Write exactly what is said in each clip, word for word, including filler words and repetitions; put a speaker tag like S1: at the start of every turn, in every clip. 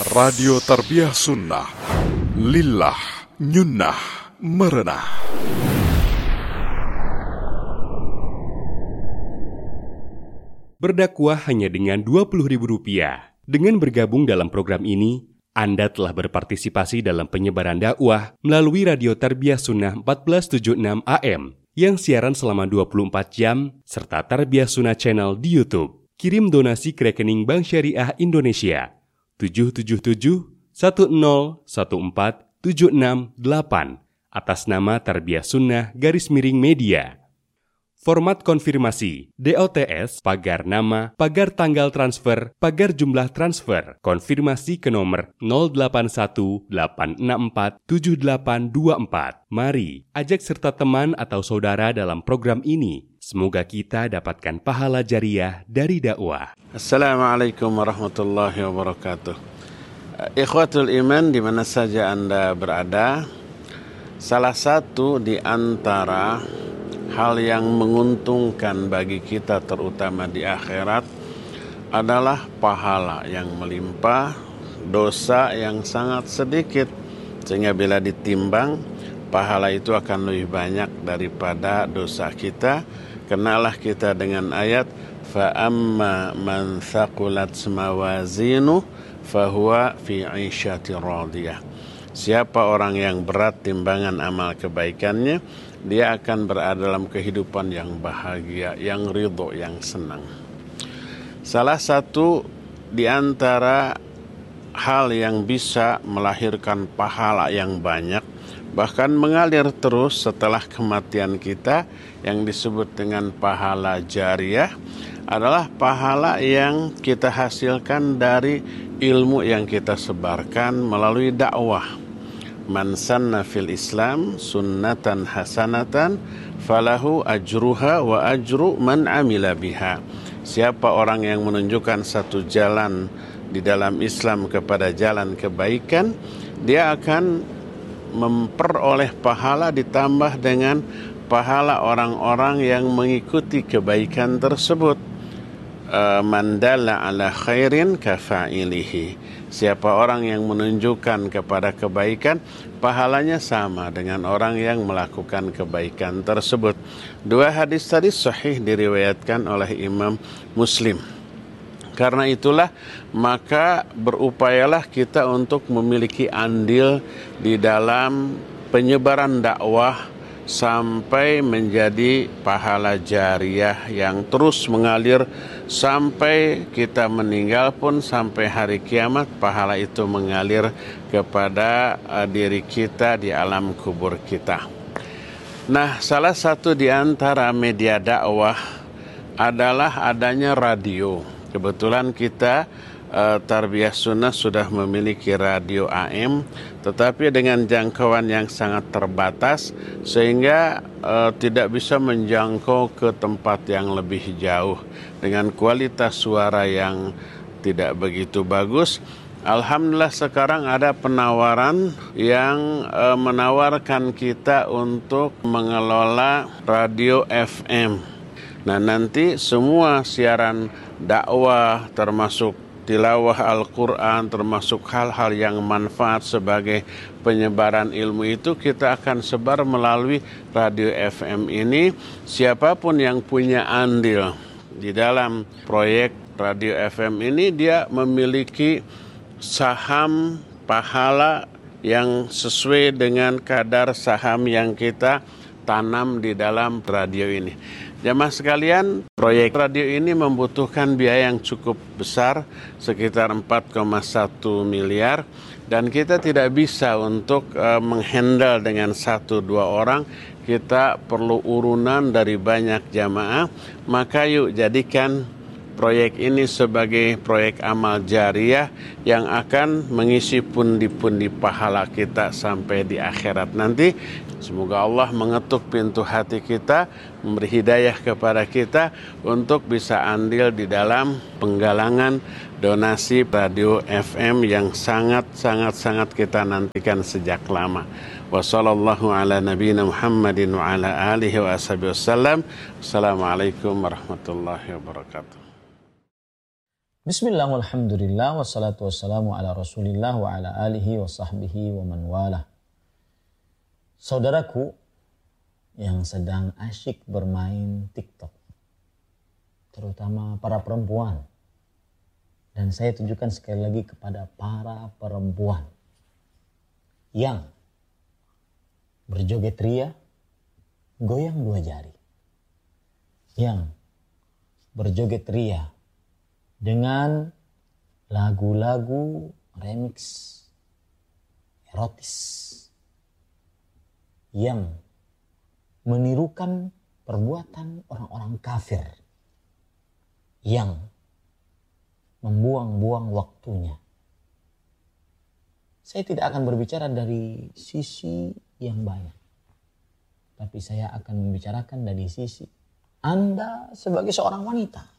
S1: Radio Tarbiyah Sunnah, Lillah, Nyunnah, Merenah.
S2: Berdakwah hanya dengan dua puluh ribu rupiah. Dengan bergabung dalam program ini, Anda telah berpartisipasi dalam penyebaran dakwah melalui Radio Tarbiyah Sunnah empat belas tujuh puluh enam A M yang siaran selama dua puluh empat jam, serta Tarbiyah Sunnah Channel di YouTube. Kirim donasi ke rekening Bank Syariah Indonesia tujuh tujuh tujuh satu nol satu empat tujuh enam delapan atas nama Tarbiyah Sunnah garis miring media. Format konfirmasi D O T S, pagar nama, pagar tanggal transfer, pagar jumlah transfer, konfirmasi ke nomor nol delapan satu delapan enam empat tujuh delapan dua empat. Mari ajak serta teman atau saudara dalam program ini. Semoga kita dapatkan pahala jariah dari dakwah.
S3: Assalamualaikum warahmatullahi wabarakatuh. Ikhwatul iman di mana saja Anda berada, salah satu di antara hal yang menguntungkan bagi kita terutama di akhirat adalah pahala yang melimpah, dosa yang sangat sedikit, sehingga bila ditimbang pahala itu akan lebih banyak daripada dosa kita. Kenalah kita dengan ayat fa amma man thaqulat mawazinu fahuwa fi 'ishatir radiyah. Siapa orang yang berat timbangan amal kebaikannya, dia akan berada dalam kehidupan yang bahagia, yang ridho, yang senang. Salah satu di antara hal yang bisa melahirkan pahala yang banyak, bahkan mengalir terus setelah kematian kita, yang disebut dengan pahala jariah, adalah pahala yang kita hasilkan dari ilmu yang kita sebarkan melalui dakwah. Man sanna fil Islam sunnatan hasanatan falahu ajruha wa ajru man amila biha. Siapa orang yang menunjukkan satu jalan di dalam Islam kepada jalan kebaikan, dia akan memperoleh pahala ditambah dengan pahala orang-orang yang mengikuti kebaikan tersebut. Man dalla ala khairin kafa'ilihi. Siapa orang yang menunjukkan kepada kebaikan, pahalanya sama dengan orang yang melakukan kebaikan tersebut. Dua hadis tadi sahih diriwayatkan oleh Imam Muslim. Karena itulah maka berupayalah kita untuk memiliki andil di dalam penyebaran dakwah sampai menjadi pahala jariah yang terus mengalir sampai kita meninggal pun, sampai hari kiamat pahala itu mengalir kepada uh, diri kita di alam kubur kita. Nah, salah satu di antara media dakwah adalah adanya radio. Kebetulan kita uh, Tarbiyah Sunnah sudah memiliki radio A M, tetapi dengan jangkauan yang sangat terbatas sehingga uh, tidak bisa menjangkau ke tempat yang lebih jauh dengan kualitas suara yang tidak begitu bagus. Alhamdulillah sekarang ada penawaran yang uh, menawarkan kita untuk mengelola radio F M. Nah, nanti semua siaran dakwah termasuk tilawah Al-Quran, termasuk hal-hal yang manfaat sebagai penyebaran ilmu itu kita akan sebar melalui radio F M ini. Siapapun yang punya andil di dalam proyek radio F M ini, dia memiliki saham pahala yang sesuai dengan kadar saham yang kita tanam di dalam radio ini. Jamaah sekalian, proyek radio ini membutuhkan biaya yang cukup besar, sekitar empat koma satu miliar, dan kita tidak bisa untuk uh, menghandle dengan satu dua orang. Kita perlu urunan dari banyak jamaah. Maka yuk jadikan proyek ini sebagai proyek amal jariah yang akan mengisi pundi-pundi pahala kita sampai di akhirat nanti. Semoga Allah mengetuk pintu hati kita, memberi hidayah kepada kita untuk bisa andil di dalam penggalangan donasi radio F M yang sangat-sangat-sangat kita nantikan sejak lama. Wassallallahu ala nabiyina Muhammadin wa ala alihi wa ashabihi wasallam. Assalamualaikum warahmatullahi wabarakatuh.
S4: Bismillah, walhamdulillah, wassalatu wassalamu ala rasulillah wa ala alihi wa sahbihi wa man wala. Saudaraku yang sedang asyik bermain TikTok, terutama para perempuan, dan saya tunjukkan sekali lagi kepada para perempuan yang berjoget ria, goyang dua jari, yang berjoget ria dengan lagu-lagu remix erotis yang menirukan perbuatan orang-orang kafir yang membuang-buang waktunya. Saya tidak akan berbicara dari sisi yang banyak, tapi saya akan membicarakan dari sisi Anda sebagai seorang wanita.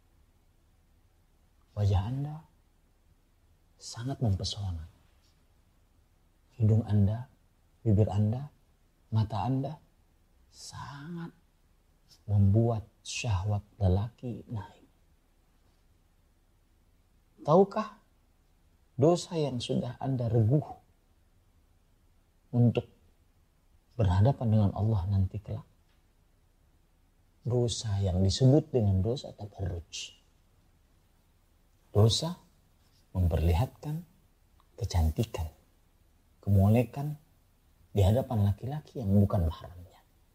S4: Wajah Anda sangat mempesona. Hidung Anda, bibir Anda, mata Anda sangat membuat syahwat lelaki naik. Tahukah dosa yang sudah Anda reguh untuk berhadapan dengan Allah nanti kelak? Dosa yang disebut dengan dosa tabarruj. Dosa memperlihatkan kecantikan, kemolekan di hadapan laki-laki yang bukan mahramnya.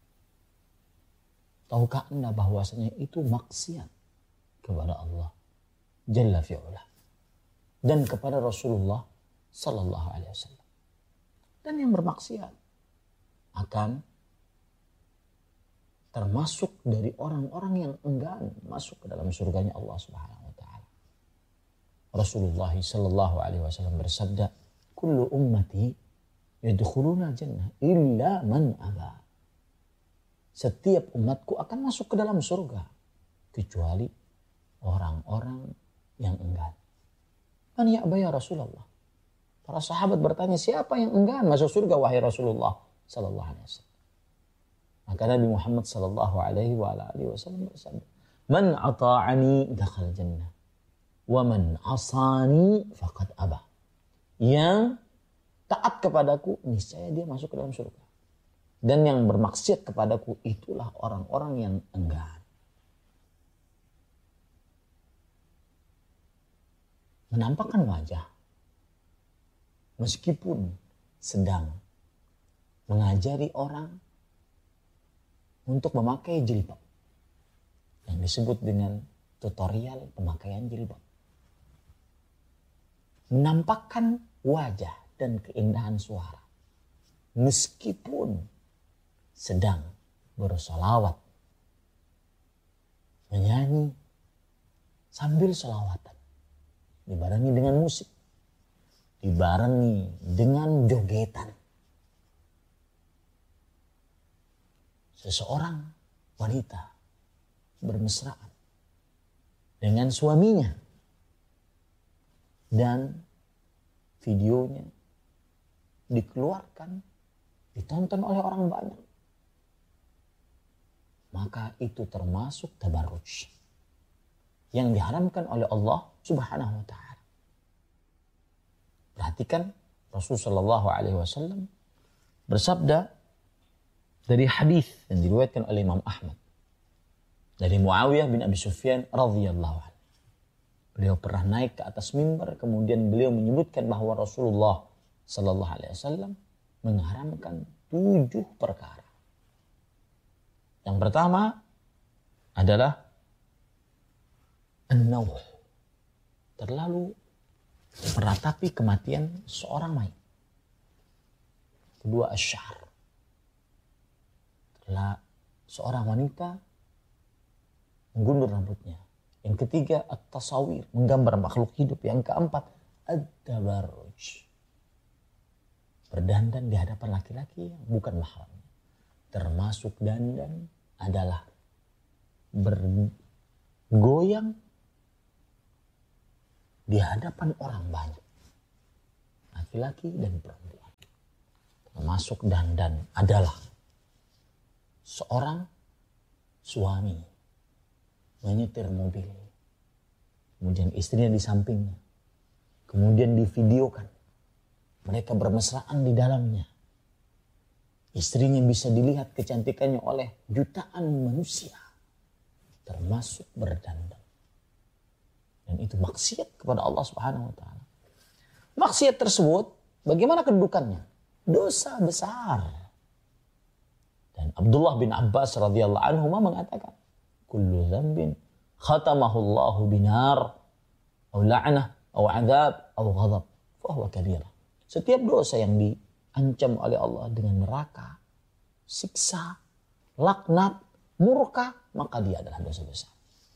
S4: Tahukah Anda bahwasanya itu maksiat kepada Allah Jalla fi'ula dan kepada Rasulullah Sallallahu Alaihi Wasallam. Dan yang bermaksiat akan termasuk dari orang-orang yang enggan masuk ke dalam surganya Allah Subhanahu wa taala. Rasulullah Sallallahu Alaihi Wasallam bersabda, "Kullu ummati yadkhuluna jannah illa man aba." Setiap umatku akan masuk ke dalam surga kecuali orang-orang yang enggan. Man ya'ba ya Rasulullah? Para sahabat bertanya, siapa yang enggan masuk surga wahai Rasulullah Sallallahu Alaihi Wasallam? Maka Nabi Muhammad Sallallahu Alaihi Wasallam bersabda, "Man ata'ani dakhal jannah. Wa man asani faqad aba." Yang taat kepadaku niscaya dia masuk ke dalam surga. Dan yang bermaksiat kepadaku itulah orang-orang yang enggan. Menampakkan wajah meskipun sedang mengajari orang untuk memakai jilbab, yang disebut dengan tutorial pemakaian jilbab. Menampakkan wajah dan keindahan suara meskipun sedang bersolawat, menyanyi sambil solawatan, dibarengi dengan musik, dibarengi dengan jogetan. Seseorang wanita bermesraan dengan suaminya dan videonya dikeluarkan, ditonton oleh orang banyak, maka itu termasuk tabarruj yang diharamkan oleh Allah Subhanahu wa taala. Perhatikan, Rasulullah Shallallahu Alaihi Wasallam bersabda dari hadis yang diriwayatkan oleh Imam Ahmad dari Muawiyah bin Abi Sufyan radhiyallahu anhu. Beliau pernah naik ke atas mimbar, kemudian beliau menyebutkan bahwa Rasulullah Sallallahu Alaihi Wasallam mengharamkan tujuh perkara. Yang pertama adalah an-nauh, terlalu meratapi kematian seorang mayit. Kedua, asy'ar, telah seorang wanita menggundur rambutnya. Yang ketiga, at-tasawir, menggambar makhluk hidup. Yang keempat, ad-tabarruj, berdandan di hadapan laki-laki yang bukan mahramnya. Termasuk dandan adalah bergoyang di hadapan orang banyak, laki-laki dan perempuan. Termasuk dandan adalah seorang suami menyetir mobil kemudian istrinya di sampingnya, kemudian divideokan, mereka bermesraan di dalamnya. Istrinya bisa dilihat kecantikannya oleh jutaan manusia, termasuk berdandan. Dan itu maksiat kepada Allah Subhanahu wa taala. Maksiat tersebut bagaimana kedudukannya? Dosa besar. Dan Abdullah bin Abbas radhiyallahu anhu mengatakan, kullu dzambin khatamahu Allahu binar aw la'nah aw 'adzab aw ghadab fa huwa kabirah. Setiap dosa yang diancam oleh Allah dengan neraka, siksa, laknat, murka, maka dia adalah dosa besar.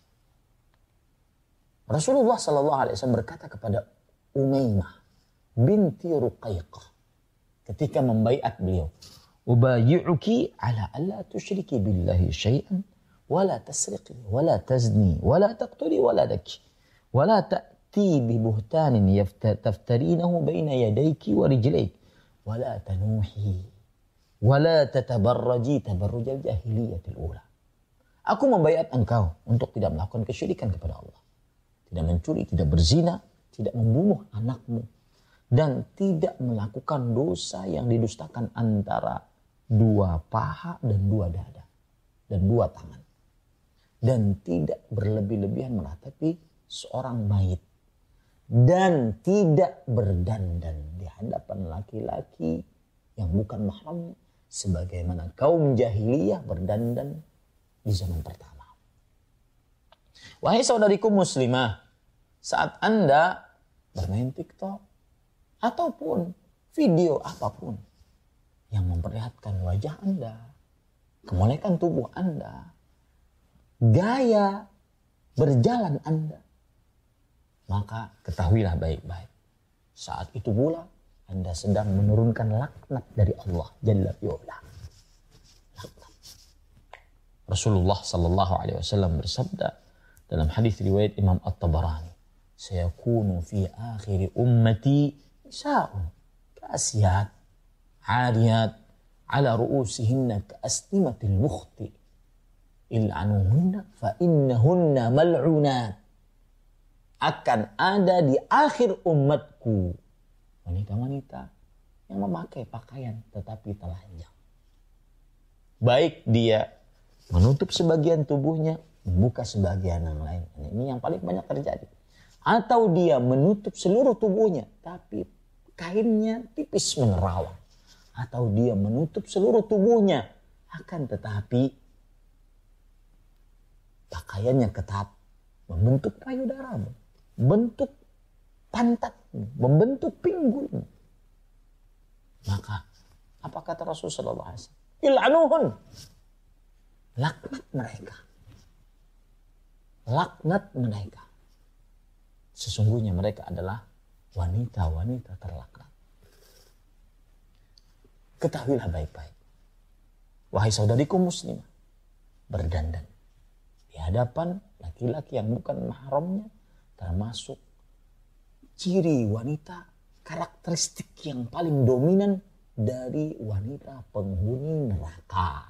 S4: Rasulullah sallallahu alaihi wasallam berkata kepada Umaymah binti Ruqayqah ketika membaiat beliau, ubayyuki ala alla tusyriki billahi syai'an wa la tasriqi wa la tazni wa la taqtuli wa la daki wa la ta'ti bi buhtanin taftarinahu baina yadayki wa rijlayki wa la tanuhi wa la tatabarraji tabarrujal jahiliyatil ula. Aku membaiat engkau untuk tidak melakukan kesyirikan kepada Allah, tidak mencuri, tidak berzina, tidak membunuh anakmu, dan tidak melakukan dosa yang didustakan antara dua paha dan dua dada dan dua tangan, dan tidak berlebih-lebihan meratapi seorang mayit, dan tidak berdandan di hadapan laki-laki yang bukan mahramnya sebagaimana kaum jahiliyah berdandan di zaman pertama. Wahai saudariku muslimah, saat Anda bermain TikTok ataupun video apapun yang memperlihatkan wajah Anda, kemolekan tubuh Anda, gaya berjalan Anda, maka ketahuilah baik-baik, saat itu pula Anda sedang menurunkan laknat dari Allah Jalla fi'ula. Laknat. Rasulullah sallallahu alaihi wasallam bersabda dalam hadis riwayat Imam At-Tabarani, sayakunu fi akhir ummati nisa'un kasiyat ariyat ala ru'usihinna ka'asnimatil bukhti il'anuhunna fa innahunna mal'unat. Akan ada di akhir umatku wanita-wanita yang memakai pakaian tetapi telanjang, baik dia menutup sebagian tubuhnya, membuka sebagian yang lain. Ini yang paling banyak terjadi. Atau dia menutup seluruh tubuhnya tapi kainnya tipis menerawang. Atau dia menutup seluruh tubuhnya akan tetapi pakaiannya ketat, membentuk payudaramu, bentuk pantatmu, membentuk pinggulmu. Maka apa kata Rasulullah sallallahu alaihi wasallam? Il'anuhun. Laknat mereka. Laknat mereka. Sesungguhnya mereka adalah wanita-wanita terlaknat. Ketahuilah baik-baik, wahai saudariku muslimah, berdandan di hadapan laki-laki yang bukan mahramnya termasuk ciri wanita, karakteristik yang paling dominan dari wanita penghuni neraka.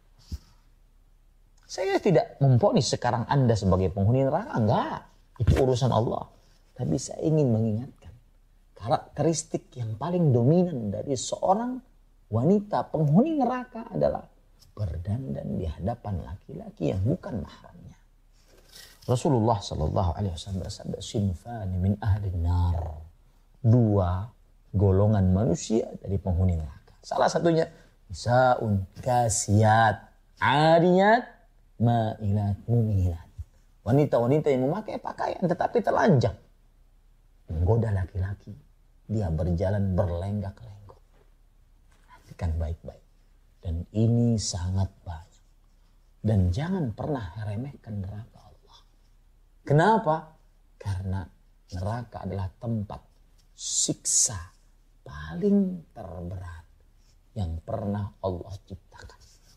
S4: Saya tidak memvonis sekarang Anda sebagai penghuni neraka, enggak. Itu urusan Allah. Tapi saya ingin mengingatkan karakteristik yang paling dominan dari seorang wanita penghuni neraka adalah berdandan di hadapan laki-laki yang bukan mahramnya. Rasulullah sallallahu alaihi wasallam bersabda, sinfani min ahli nar. Dua golongan manusia dari penghuni neraka. Salah satunya nisaun kasiyat ariyat ma'ilat mumilat. Wanita-wanita yang memakai pakaian tetapi telanjang, menggoda laki-laki. Dia berjalan berlenggak-lenggok. Perhatikan baik-baik. Dan ini sangat banyak. Dan jangan pernah remehkan neraka Allah. Kenapa? Karena neraka adalah tempat siksa paling terberat yang pernah Allah ciptakan.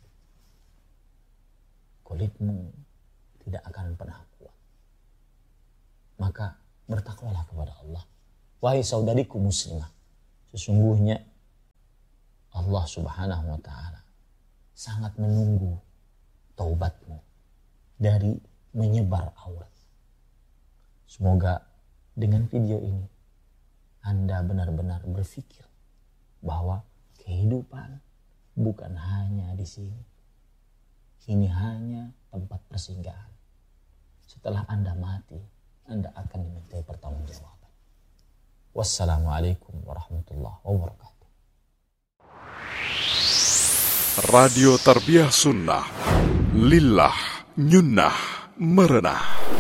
S4: Kulitmu tidak akan pernah kuat. Maka bertakwalah kepada Allah. Wahai saudariku muslimah, sesungguhnya Allah subhanahu wa ta'ala sangat menunggu taubatmu dari menyebar aurat. Semoga dengan video ini Anda benar-benar berpikir bahwa kehidupan bukan hanya di sini. Ini hanya tempat persinggahan. Setelah Anda mati, Anda akan dimintai pertanggungjawaban. Wassalamualaikum warahmatullahi wabarakatuh.
S1: Radio Tarbiyah Sunnah, Lillah, Nyunnah, Merenah.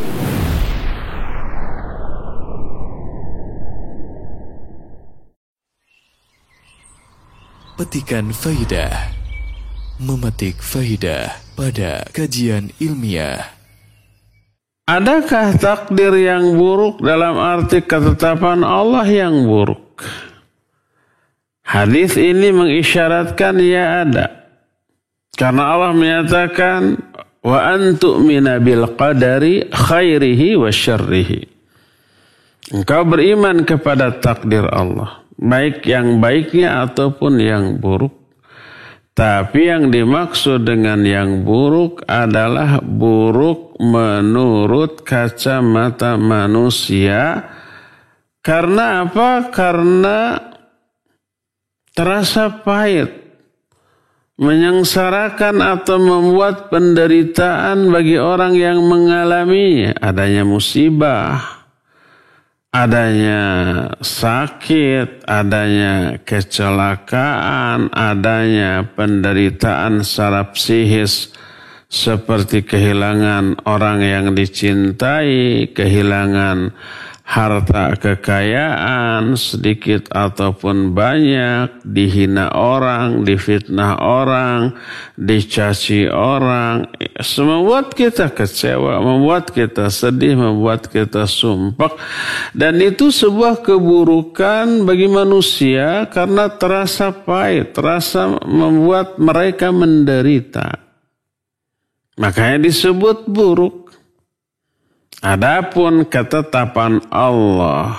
S5: Petikan faidah, memetik faidah pada kajian ilmiah.
S3: Adakah takdir yang buruk dalam arti ketetapan Allah yang buruk? Hadis ini mengisyaratkan ya ada. Karena Allah menyatakan wa antu'mina bil qadari khairihi wa syarrihi. Engkau beriman kepada takdir Allah, baik yang baiknya ataupun yang buruk. Tapi yang dimaksud dengan yang buruk adalah buruk menurut kacamata manusia. Karena apa? Karena terasa pahit, menyengsarakan atau membuat penderitaan bagi orang yang mengalaminya. Adanya musibah, adanya sakit, adanya kecelakaan, adanya penderitaan secara psikis seperti kehilangan orang yang dicintai, kehilangan harta kekayaan sedikit ataupun banyak, dihina orang, difitnah orang, dicaci orang, membuat kita kecewa, membuat kita sedih, membuat kita sumpah. Dan itu sebuah keburukan bagi manusia karena terasa pahit, terasa membuat mereka menderita. Makanya disebut buruk. Adapun ketetapan Allah,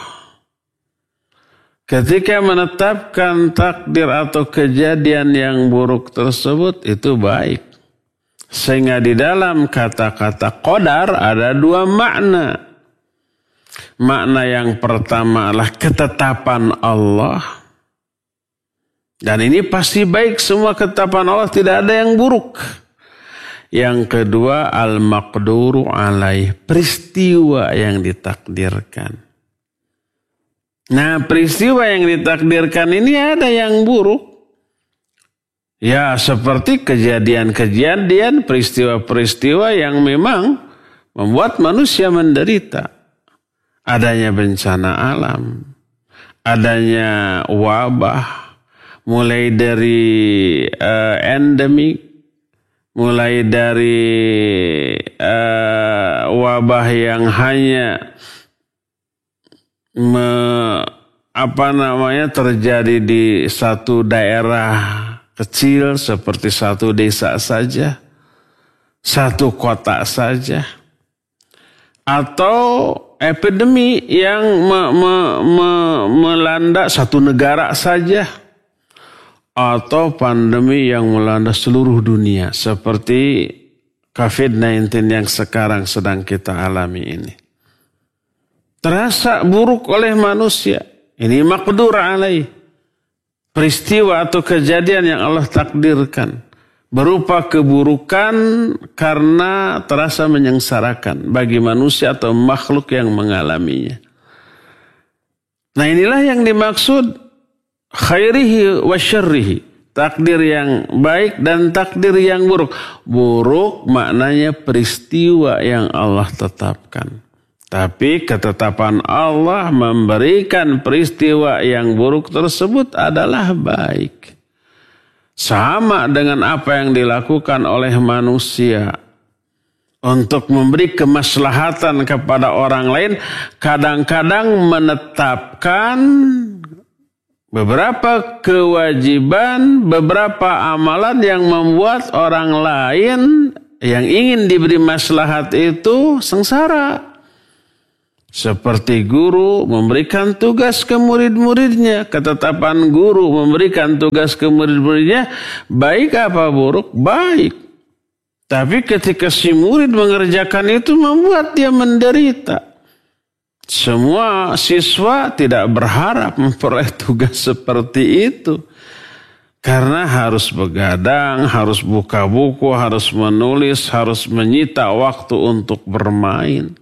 S3: ketika menetapkan takdir atau kejadian yang buruk tersebut itu baik. Sehingga di dalam kata-kata qadar ada dua makna. Makna yang pertama adalah ketetapan Allah. Dan ini pasti baik, semua ketetapan Allah, tidak ada yang buruk. Yang kedua, al-maqduru alaih, peristiwa yang ditakdirkan. Nah, peristiwa yang ditakdirkan ini ada yang buruk. Ya, seperti kejadian-kejadian, peristiwa-peristiwa yang memang membuat manusia menderita. Adanya bencana alam, adanya wabah, mulai dari uh, endemik, mulai dari uh, wabah yang hanya me, apa namanya terjadi di satu daerah kecil seperti satu desa saja, satu kota saja, atau epidemi yang me, me, me, melanda satu negara saja, atau pandemi yang melanda seluruh dunia seperti covid sembilan belas yang sekarang sedang kita alami ini. Terasa buruk oleh manusia. Ini maqdur alaih. Peristiwa atau kejadian yang Allah takdirkan. Berupa keburukan karena terasa menyengsarakan bagi manusia atau makhluk yang mengalaminya. Nah, inilah yang dimaksud khairihi wa syarrihi, takdir yang baik dan takdir yang buruk. Buruk maknanya peristiwa yang Allah tetapkan. Tapi ketetapan Allah memberikan peristiwa yang buruk tersebut adalah baik. Sama dengan apa yang dilakukan oleh manusia untuk memberi kemaslahatan kepada orang lain, kadang-kadang menetapkan beberapa kewajiban, beberapa amalan yang membuat orang lain yang ingin diberi maslahat itu sengsara. Seperti guru memberikan tugas ke murid-muridnya, ketetapan guru memberikan tugas ke murid-muridnya, baik apa buruk? Baik. Tapi ketika si murid mengerjakan itu membuat dia menderita. Semua siswa tidak berharap memperoleh tugas seperti itu. Karena harus begadang, harus buka buku, harus menulis, harus menyita waktu untuk bermain.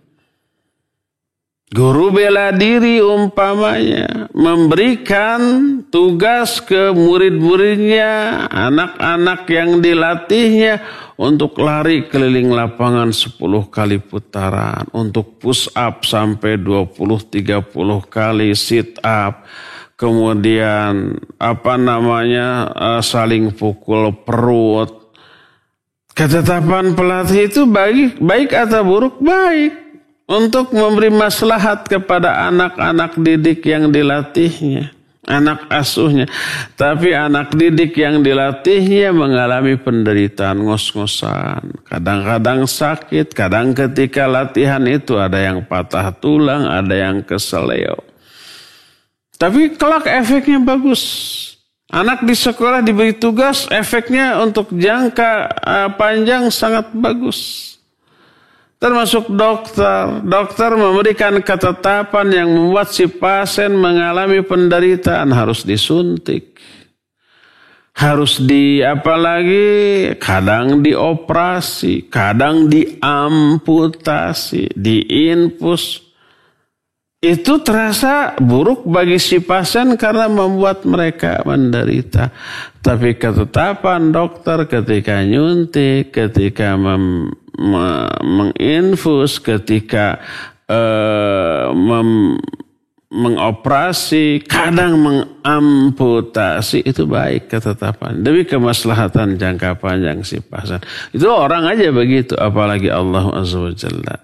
S3: Guru bela diri umpamanya memberikan tugas ke murid-muridnya, anak-anak yang dilatihnya untuk lari keliling lapangan sepuluh kali putaran, untuk push up sampai dua puluh tiga puluh kali, sit up, kemudian apa namanya saling pukul perut. Ketetapan pelatih itu baik, baik atau buruk? Baik. Untuk memberi maslahat kepada anak-anak didik yang dilatihnya, anak asuhnya. Tapi anak didik yang dilatihnya mengalami penderitaan ngos-ngosan. Kadang-kadang sakit, kadang ketika latihan itu ada yang patah tulang, ada yang keseleo. Tapi kelak efeknya bagus. Anak di sekolah diberi tugas, efeknya untuk jangka uh, panjang sangat bagus. Termasuk dokter. Dokter memberikan ketetapan yang membuat si pasien mengalami penderitaan. Harus disuntik. Harus di apalagi kadang dioperasi. Kadang diamputasi. Diinfus. Itu terasa buruk bagi si pasien karena membuat mereka menderita. Tapi ketetapan dokter ketika nyuntik, ketika mem, me, menginfus, ketika uh, mem, mengoperasi, kadang mengamputasi, itu baik ketetapan. Demi kemaslahatan jangka panjang si pasien. Itu orang aja begitu, apalagi Allah Azza wa Jalla.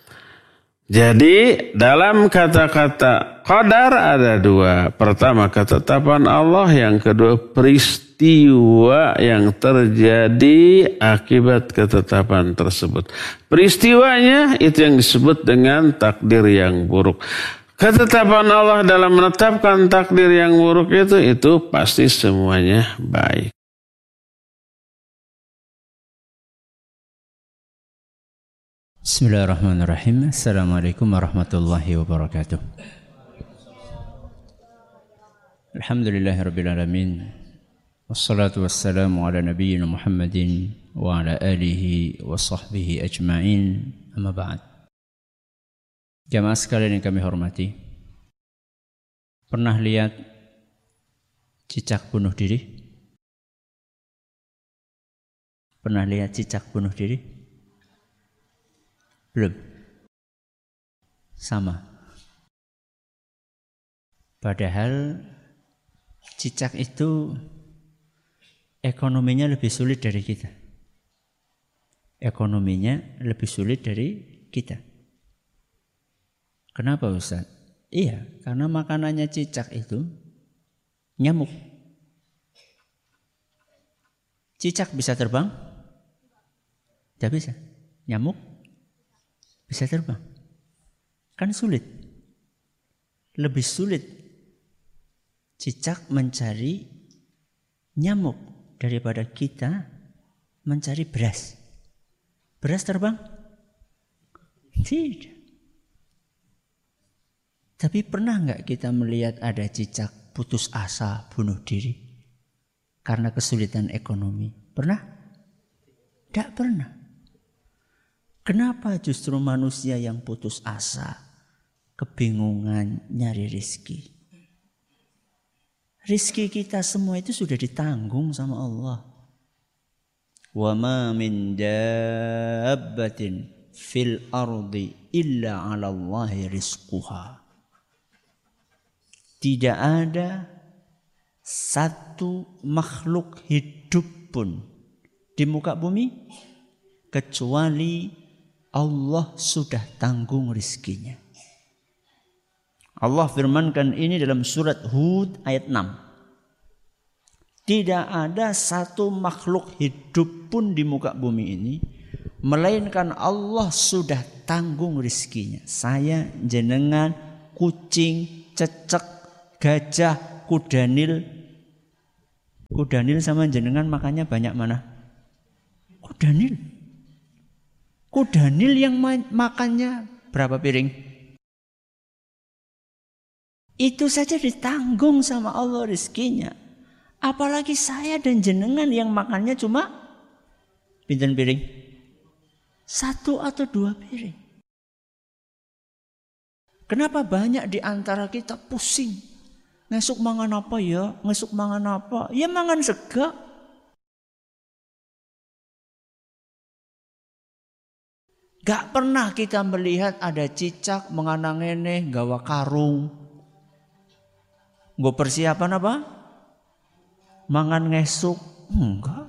S3: Jadi dalam kata-kata qadar ada dua. Pertama ketetapan Allah, yang kedua peristiwa yang terjadi akibat ketetapan tersebut. Peristiwanya itu yang disebut dengan takdir yang buruk. Ketetapan Allah dalam menetapkan takdir yang buruk itu, itu pasti semuanya baik.
S6: Bismillahirrahmanirrahim. Assalamualaikum warahmatullahi wabarakatuh. Alhamdulillahirabbil alamin. Wassalatu wassalamu ala nabiyyina Muhammadin wa ala alihi wa sahbihi ajma'in. Amma ba'd. Jamaah sekalian yang kami hormati, pernah lihat cicak bunuh diri? Pernah lihat cicak bunuh diri? Belum. Sama. Padahal cicak itu ekonominya lebih sulit dari kita. Ekonominya lebih sulit dari kita. Kenapa Ustaz? Iya, karena makanannya cicak itu nyamuk. Cicak bisa terbang? Tidak bisa. Nyamuk bisa terbang. Kan sulit. Lebih sulit cicak mencari nyamuk daripada kita mencari beras. Beras terbang? Tidak. Tapi pernah enggak kita melihat ada cicak putus asa bunuh diri karena kesulitan ekonomi? Pernah? Tidak pernah. Kenapa justru manusia yang putus asa, kebingungan nyari rizki? Rizki kita semua itu sudah ditanggung sama Allah. Wa ma min dabbatin fil ardi illa 'ala Allahi rizquha. Tidak ada satu makhluk hidup pun di muka bumi kecuali Allah sudah tanggung rizkinya. Allah firmankan ini dalam surat Hud ayat enam. Tidak ada satu makhluk hidup pun di muka bumi ini melainkan Allah sudah tanggung rizkinya. Saya, jenengan, kucing, cecek, gajah, kudanil. Kudanil sama jenengan makannya banyak mana? Kudanil. Kudanil yang ma- makannya berapa piring? Itu saja ditanggung sama Allah rezekinya. Apalagi saya dan jenengan yang makannya cuma pinten piring? Satu atau dua piring. Kenapa banyak di antara kita pusing? Ngesuk mangan apa ya? Ngesuk mangan apa? Ya mangan sega. Gak pernah kita melihat ada cicak menganang ngene gawa karung. Gue persiapan apa? Mangan ngesuk. Enggak.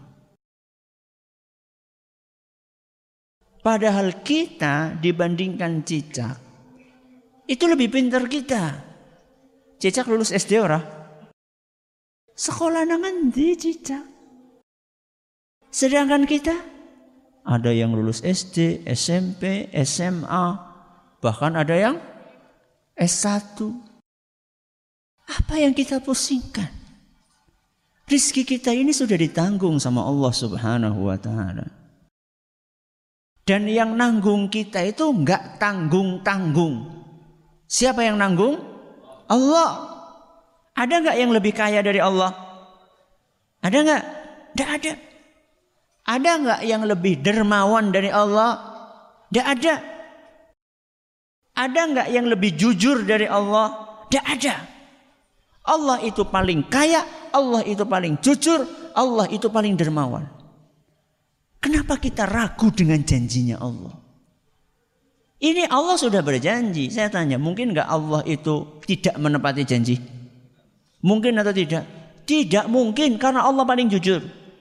S6: Padahal kita dibandingkan cicak itu lebih pintar kita. Cicak lulus S D ora? Sekolah nangan di cicak. Sedangkan kita ada yang lulus S D, S M P, S M A, bahkan ada yang S satu. Apa yang kita pusingkan? Rizki kita ini sudah ditanggung sama Allah Subhanahu wa ta'ala. Dan yang nanggung kita itu enggak tanggung-tanggung. Siapa yang nanggung? Allah. Ada enggak yang lebih kaya dari Allah? Ada enggak? Tidak ada. Ada enggak yang lebih dermawan dari Allah? Tidak ada. Ada enggak yang lebih jujur dari Allah? Tidak ada. Allah itu paling kaya, Allah itu paling jujur, Allah itu paling dermawan. Kenapa kita ragu dengan janjinya Allah? Ini Allah sudah berjanji. Saya tanya, mungkin enggak Allah itu tidak menepati janji? Mungkin atau tidak? Tidak mungkin, karena Allah paling jujur.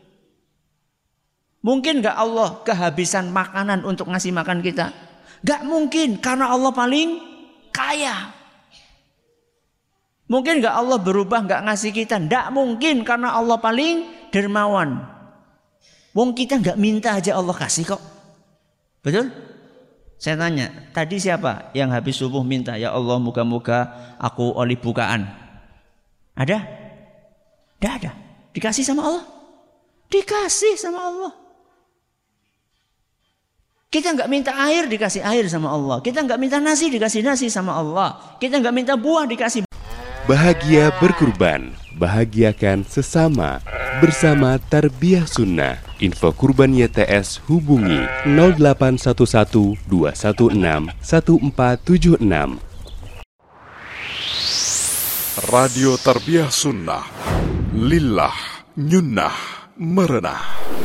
S6: Mungkin enggak Allah kehabisan makanan untuk ngasih makan kita? Enggak mungkin, karena Allah paling kaya. Mungkin enggak Allah berubah enggak ngasih kita? Enggak mungkin, karena Allah paling dermawan. Wong kita enggak minta aja Allah kasih kok. Betul? Saya tanya, tadi siapa yang habis subuh minta, ya Allah moga-moga aku oleh bukaan? Ada? Tidak ada. Dikasih sama Allah? Dikasih sama Allah. Kita enggak minta air, dikasih air sama Allah. Kita enggak minta nasi, dikasih nasi sama Allah. Kita enggak minta buah, dikasih.
S2: Bahagia berkurban, bahagiakan sesama bersama Tarbiyah Sunnah. Info kurban Y T S hubungi nol delapan satu satu dua satu enam satu empat tujuh enam.
S1: Radio Tarbiyah Sunnah, lillah nyunnah merenah.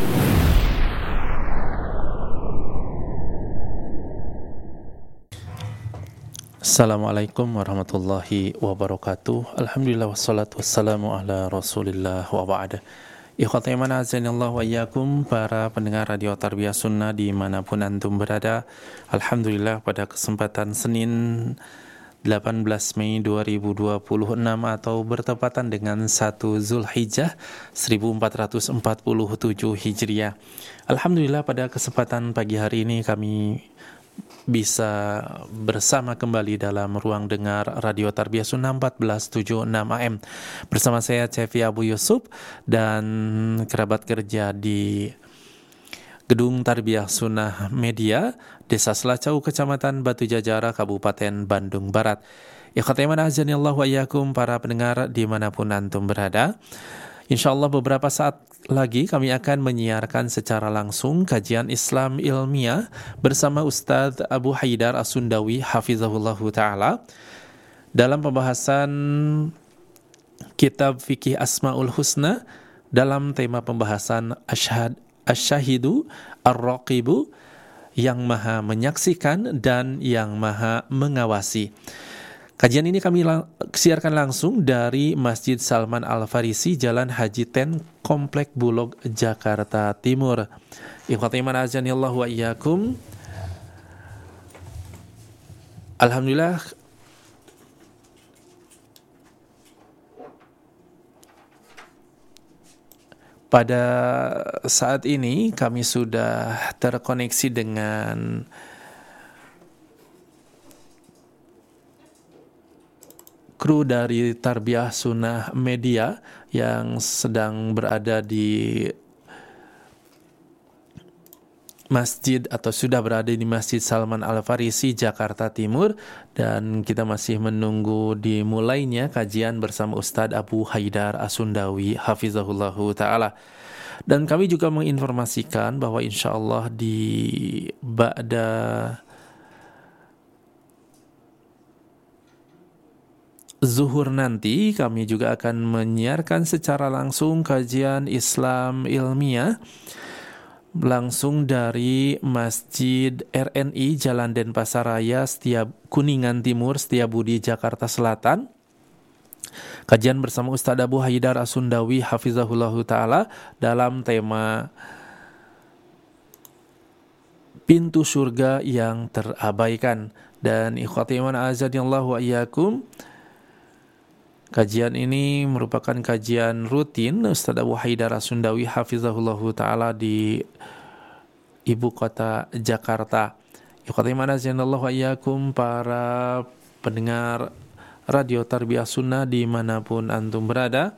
S7: Assalamualaikum warahmatullahi wabarakatuh. Alhamdulillah wassalatu wassalamu ala rasulillah wa ba'da. Ikhwati iman azanillah wa iyyakum, para pendengar Radio Tarbiyah Sunnah dimanapun antum berada. Alhamdulillah pada kesempatan Senin delapan belas Mei dua ribu dua puluh enam atau bertepatan dengan satu Zulhijjah seribu empat ratus empat puluh tujuh Hijriah. Alhamdulillah pada kesempatan pagi hari ini kami bisa bersama kembali dalam ruang dengar Radio Tarbiyah Sunnah empat belas tujuh puluh enam A M bersama saya Cevi Abu Yusuf dan kerabat kerja di Gedung Tarbiyah Sunnah Media, Desa Selacau, Kecamatan Batu Jajara, Kabupaten Bandung Barat. Ikhwati iman azanillah wa iyyakum, para pendengar dimanapun antum berada. InsyaAllah beberapa saat lagi kami akan menyiarkan secara langsung kajian Islam ilmiah bersama Ustadz Abu Haidar As-Sundawi hafizahullahu ta'ala dalam pembahasan kitab Fikih Asma'ul Husna dalam tema pembahasan Asyhad Asyahidu Ar-Raqibu, yang maha menyaksikan dan yang maha mengawasi. Kajian ini kami lang- siarkan langsung dari Masjid Salman Al-Farisi, Jalan Haji Ten, Komplek Bulog, Jakarta Timur. Ikhwati iman azanillah wa iyyakum. Alhamdulillah pada saat ini kami sudah terkoneksi dengan kru dari Tarbiyah Sunnah Media yang sedang berada di masjid atau sudah berada di Masjid Salman Al-Farisi, Jakarta Timur, dan kita masih menunggu dimulainya kajian bersama Ustadz Abu Haidar As-Sundawi hafizahullahu ta'ala. Dan kami juga menginformasikan bahwa insya Allah di ba'da zuhur nanti kami juga akan menyiarkan secara langsung kajian Islam ilmiah langsung dari Masjid R N I Jalan Denpasar Raya, Setiab Kuningan Timur, Setiabudi, Jakarta Selatan. Kajian bersama Ustadz Abu Haidar As-Sundawi hafizahullahu ta'ala dalam tema pintu surga yang terabaikan. Dan ikhwati iman azanillahu wa iyyakum, kajian ini merupakan kajian rutin Ustadz Abu Haidar As-Sundawi hafizahullahu ta'ala di ibu kota Jakarta. Ikhwati iman azanillahu wa iyyakum, para pendengar Radio Tarbiyah Sunnah dimanapun antum berada,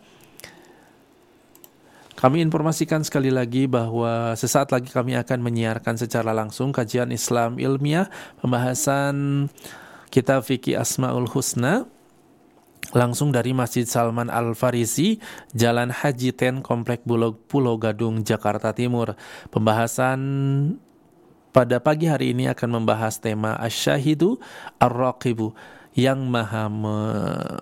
S7: kami informasikan sekali lagi bahwa sesaat lagi kami akan menyiarkan secara langsung kajian Islam ilmiah pembahasan kitab fikih Asmaul Husna langsung dari Masjid Salman Al-Farisi, Jalan Haji Ten, Komplek Pulau Gadung, Jakarta Timur. Pembahasan pada pagi hari ini akan membahas tema Asy-Syahidu Ar-Raqibu, yang maha me-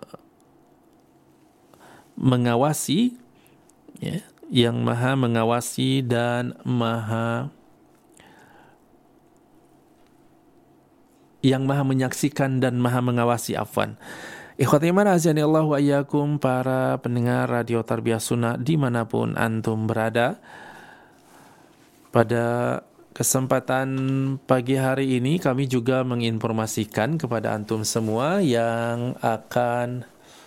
S7: mengawasi, ya, yang maha mengawasi dan maha yang maha menyaksikan dan maha mengawasi, afwan. Ikhwati iman azanillahu wa iyyakum, para pendengar Radio Tarbiyah Sunnah dimanapun antum berada, pada kesempatan pagi hari ini kami juga menginformasikan kepada antum semua yang akan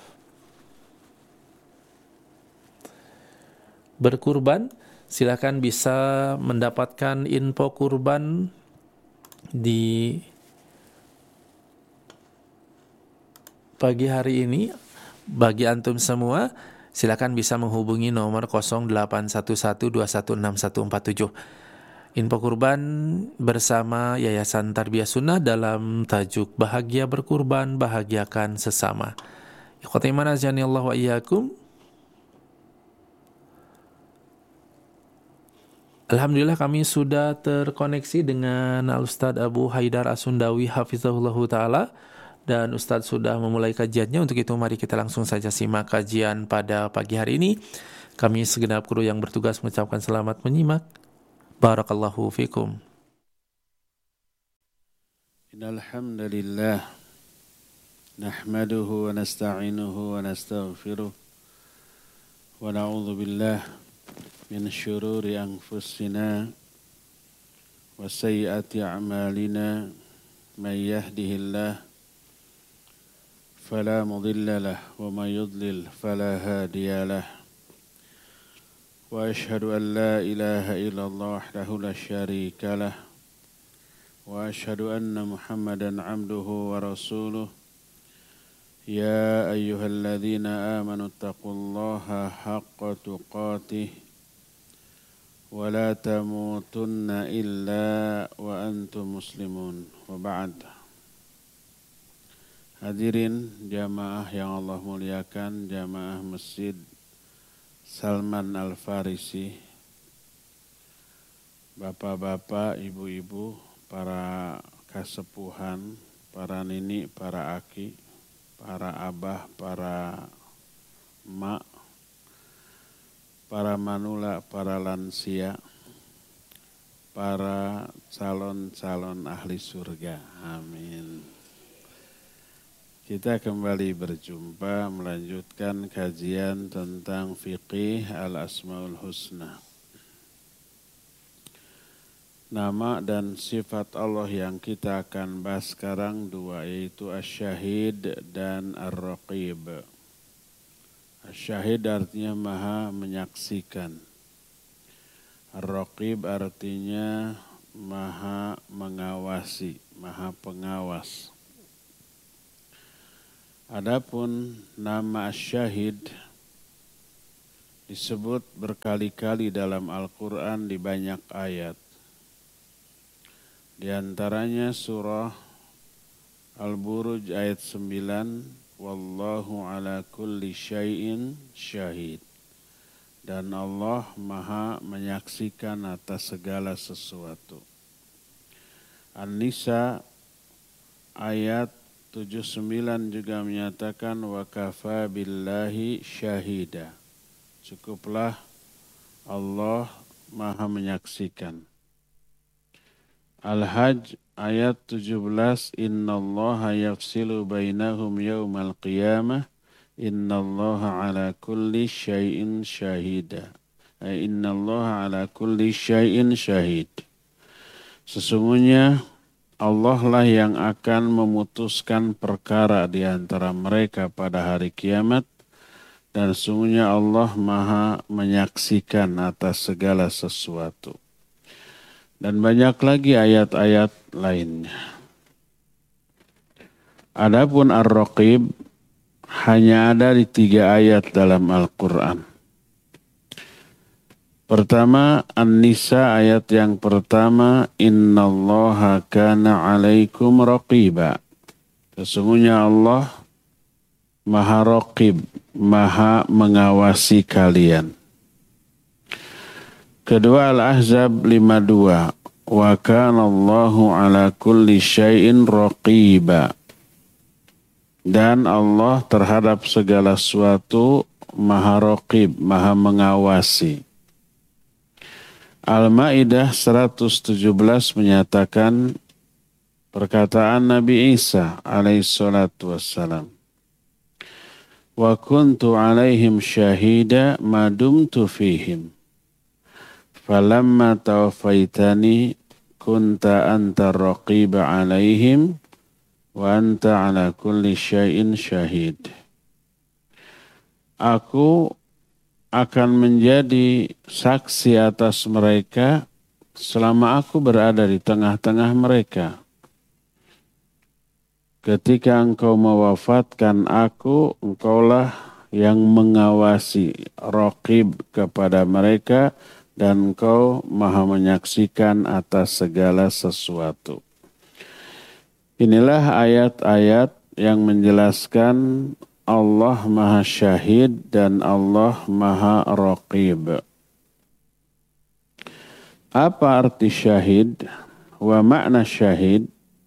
S7: berkurban, silakan bisa mendapatkan info kurban di pagi hari ini. Bagi antum semua, silakan bisa menghubungi nomor nol delapan satu satu dua satu enam satu empat tujuh. Info kurban bersama Yayasan Tarbiyah Sunnah dalam tajuk Bahagia Berkurban, Bahagiakan Sesama. Ikhwati iman azanillahu wa iyyakum. Alhamdulillah kami sudah terkoneksi dengan Al-Ustadz Abu Haidar As-Sundawi hafizahullahu ta'ala, dan Ustadz sudah memulai kajiannya. Untuk itu mari kita langsung saja simak kajian pada pagi hari ini. Kami segenap kru yang bertugas mengucapkan selamat menyimak. Barakallahu fikum.
S3: Innal hamdalillah nahmaduhu wa nasta'inuhu wa nastaghfiruh wa na'udzu billah min syururi anfusina wa sayyiati a'malina, may yahdihillah fala mudilla lahu wa may yudlil fala hadiya lahu. Wa ashhadu an la ilaha illallah wahdahu la syarika lah, wa ashhadu anna Muhammadan abduhu wa rasuluh. Ya ayyuhalladzina amanu taqullaha haqqa tuqatih wa la tamutunna illa wa antum muslimun. Wa ba'd. Hadirin jamaah yang Allah muliakan, jamaah Masjid Salman Al-Farisi, bapak-bapak, ibu-ibu, para kasepuhan, para nini, para aki, para abah, para mak, para manula, para lansia, para calon-calon ahli surga. Amin. Kita kembali berjumpa melanjutkan kajian tentang fiqih al-asmaul husna. Nama dan sifat Allah yang kita akan bahas sekarang dua, yaitu Asy-Syahid dan Ar-Raqib. Asy-Syahid artinya maha menyaksikan. Ar-Raqib artinya maha mengawasi, maha pengawas. Adapun nama Asy-Syahid disebut berkali-kali dalam Al-Quran di banyak ayat. Di antaranya surah Al-Buruj ayat sembilan, wallahu ala kulli syai'in syahid. Dan Allah Maha menyaksikan atas segala sesuatu. An-Nisa ayat tujuh puluh sembilan juga menyatakan wa kafa billahi syahida. Cukuplah Allah Maha menyaksikan. Al-Hajj ayat tujuh belas, innallaha yafsilu bainahum yaumal qiyamah innallaha ala kulli syai'in syahida. Ay innallaha ala kulli syai'in syahid. Sesungguhnya Allah lah yang akan memutuskan perkara di antara mereka pada hari kiamat, dan sesungguhnya Allah Maha menyaksikan atas segala sesuatu. Dan banyak lagi ayat-ayat lainnya. Adapun Ar-Raqib hanya ada di tiga ayat dalam Al-Quran. Pertama, An-Nisa ayat yang pertama, innallaha kana alaikum raqiba. Sesungguhnya Allah Maha Raqib, Maha mengawasi kalian. Kedua, Al-Ahzab lima puluh dua, wa kana Allahu ala kulli syai'in raqiba. Dan Allah terhadap segala sesuatu Maha Raqib, Maha mengawasi. Al-Maidah seratus tujuh belas menyatakan perkataan Nabi Isa alaihissalatu wassalam. Wa kuntu alaihim syahida ma dumtu fihim. Falamma tawaffaitani kunta anta raqiba alaihim wa anta ala kulli syai'in syahid. Aku akan menjadi saksi atas mereka selama aku berada di tengah-tengah mereka. Ketika engkau mewafatkan aku, engkaulah yang mengawasi, raqib kepada mereka, dan engkau Maha menyaksikan atas segala sesuatu. Inilah ayat-ayat yang menjelaskan Allah Maha Syahid dan Allah Maha Raqib. Apa arti syahid? Wa makna syahid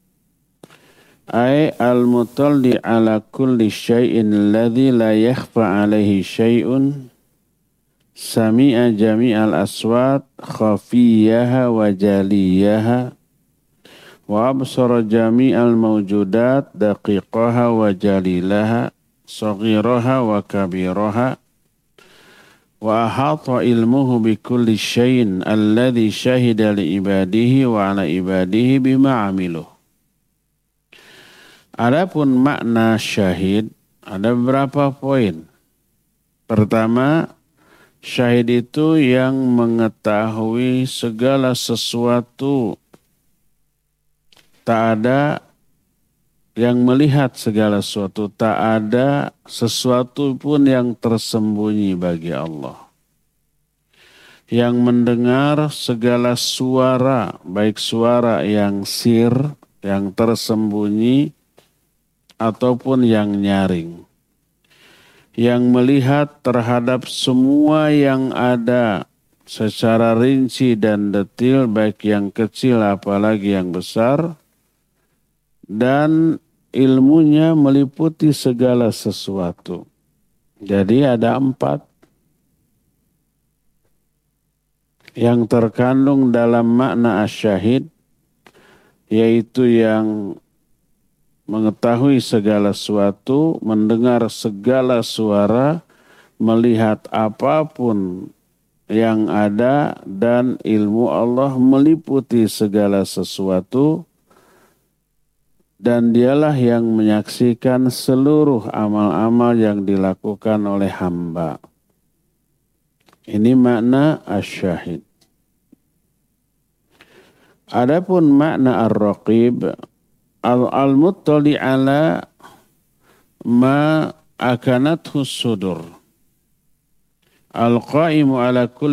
S3: ay al-mutalli ala kulli syai'in alladhi la yakhfa alaihi syai'un sami'a jami'al aswat khafiyaha wa jaliyaha wa absara jami'al mawjudat daqiqaha wa jalilaha saghiraha wa kabiraha wa ahata ilmuhu bi kulli syai'in alladhi syahida li ibadihi wa ala ibadihi bima amiluh. Adapun makna syahid ada beberapa poin. Pertama, syahid itu yang mengetahui segala sesuatu, tak ada yang melihat segala sesuatu, tak ada sesuatu pun yang tersembunyi bagi Allah. Yang mendengar segala suara, baik suara yang sir, yang tersembunyi, ataupun yang nyaring. Yang melihat terhadap semua yang ada secara rinci dan detil, baik yang kecil apalagi yang besar, dan ilmunya meliputi segala sesuatu. Jadi ada empat yang terkandung dalam makna asyahid, yaitu yang mengetahui segala sesuatu, mendengar segala suara, melihat apapun yang ada, dan ilmu Allah meliputi segala sesuatu, dan dialah yang menyaksikan seluruh amal-amal yang dilakukan oleh hamba. Ini makna asyahid. Adapun makna ar-raqib, al-muttali ala ma akanathu sudur, al-qaimu ala kulli